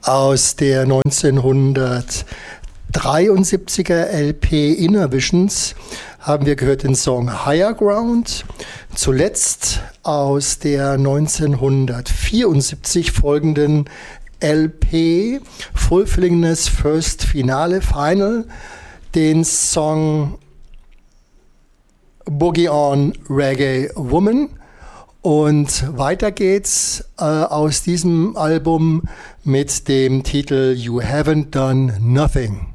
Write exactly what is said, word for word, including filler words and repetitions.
Aus der neunzehnhundertdreiundsiebziger L P Inner Visions haben wir gehört den Song Higher Ground. Zuletzt aus der neunzehnhundertvierundsiebzig folgenden L P Fulfillingness First Finale Final den Song Boogie On Reggae Woman. Und weiter geht's äh, aus diesem Album mit dem Titel You Haven't Done Nothing.